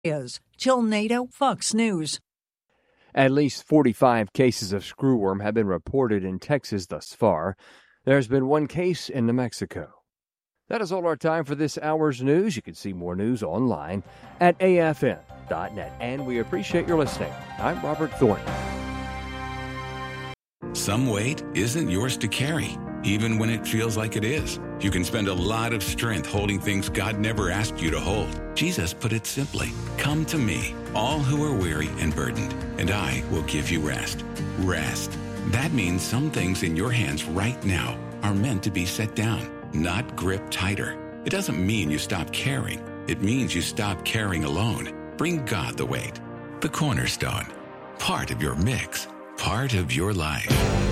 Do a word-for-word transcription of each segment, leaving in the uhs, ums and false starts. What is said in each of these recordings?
Is Jill Nato, Fox News. At least forty-five cases of screwworm have been reported in Texas thus far. There's been one case in New Mexico. That is all our time for this hour's news. You can see more news online at A F N dot net. And we appreciate your listening. I'm Robert Thornton. Some weight isn't yours to carry, even when it feels like it is. You can spend a lot of strength holding things God never asked you to hold. Jesus put it simply, "Come to me, all who are weary and burdened, and I will give you rest." Rest. That means some things in your hands right now are meant to be set down, not gripped tighter. It doesn't mean you stop caring. It means you stop caring alone. Bring God the weight. The Cornerstone. Part of your mix. Part of your life.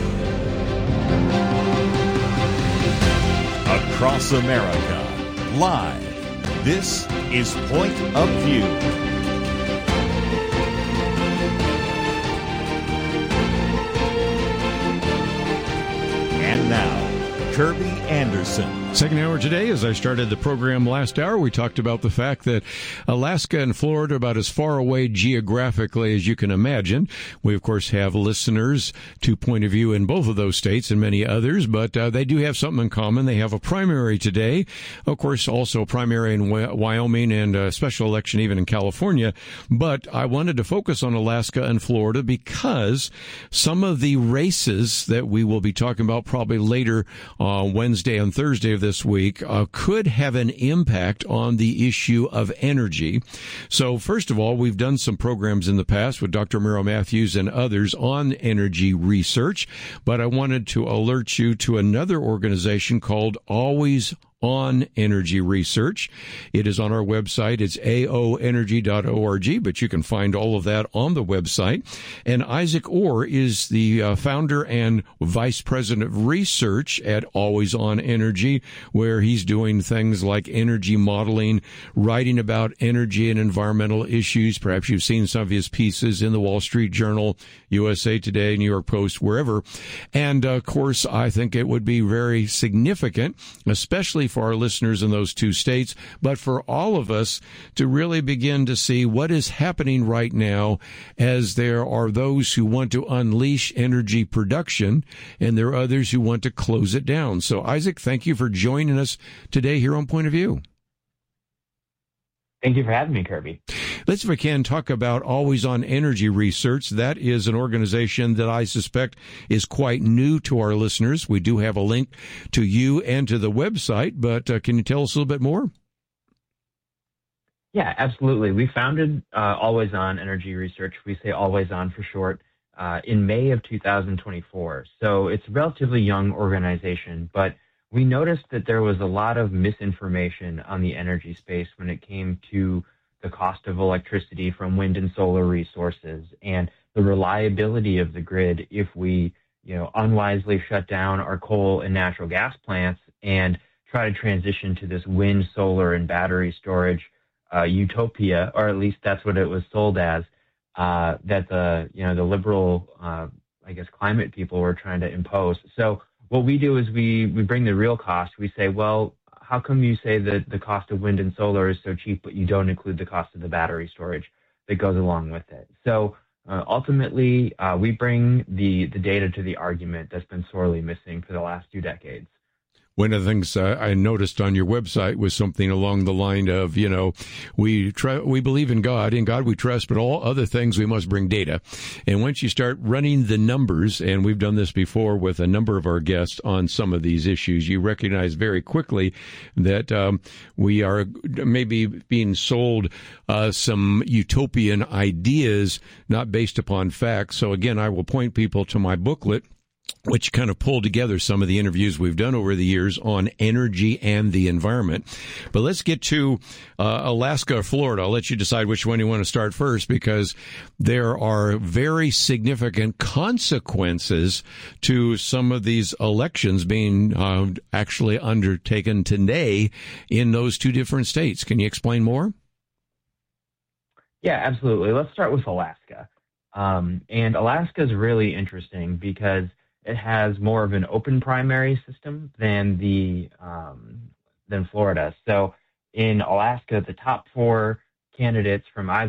Across America, live, this is Point of View. And now, Kirby Anderson. Second hour today, as I started the program last hour, we talked about the fact that Alaska and Florida are about as far away geographically as you can imagine. We, of course, have listeners to Point of View in both of those states and many others, but uh, they do have something in common. They have a primary today. Of course, also a primary in Wyoming and a special election even in California. But I wanted to focus on Alaska and Florida because some of the races that we will be talking about probably later uh, Wednesday and Thursday of this week uh, could have an impact on the issue of energy. So first of all, we've done some programs in the past with Doctor Merrill Matthews and others on energy research, but I wanted to alert you to another organization called Always On Energy Research. It is on our website. It's A O energy dot org, but you can find all of that on the website. And Isaac Orr is the uh, founder and vice president of research at Always On Energy, where he's doing things like energy modeling, writing about energy and environmental issues. Perhaps you've seen some of his pieces in the Wall Street Journal, U S A Today, New York Post, wherever. And, uh, of course, I think it would be very significant, especially for our listeners in those two states, but for all of us to really begin to see what is happening right now, as there are those who want to unleash energy production and there are others who want to close it down. So, Isaac, thank you for joining us today here on Point of View. Thank you for having me, Kirby. Let's, if we can, talk about Always On Energy Research. That is an organization that I suspect is quite new to our listeners. We do have a link to you and to the website, but uh, can you tell us a little bit more? Yeah, absolutely. We founded uh, Always On Energy Research. We say Always On for short, uh, in May of two thousand twenty-four. So it's a relatively young organization, but we noticed that there was a lot of misinformation on the energy space when it came to the cost of electricity from wind and solar resources and the reliability of the grid if we, you know, unwisely shut down our coal and natural gas plants and try to transition to this wind, solar, and battery storage uh, utopia, or at least that's what it was sold as, uh, that the, you know, the liberal, uh, I guess, climate people were trying to impose. So what we do is we, we bring the real cost. We say, well, how come you say that the cost of wind and solar is so cheap, but you don't include the cost of the battery storage that goes along with it? So uh, ultimately, uh, we bring the, the data to the argument that's been sorely missing for the last two decades. One of the things uh, I noticed on your website was something along the line of, you know, we try, we believe in God, in God we trust, but all other things we must bring data. And once you start running the numbers, and we've done this before with a number of our guests on some of these issues, you recognize very quickly that um, we are maybe being sold uh, some utopian ideas not based upon facts. So again, I will point people to my booklet, which kind of pulled together some of the interviews we've done over the years on energy and the environment. But let's get to uh, Alaska or Florida. I'll let you decide which one you want to start first, because there are very significant consequences to some of these elections being uh, actually undertaken today in those two different states. Can you explain more? Yeah, absolutely. Let's start with Alaska. Um, and Alaska is really interesting because it has more of an open primary system than the um, than Florida. So in Alaska, the top four candidates from either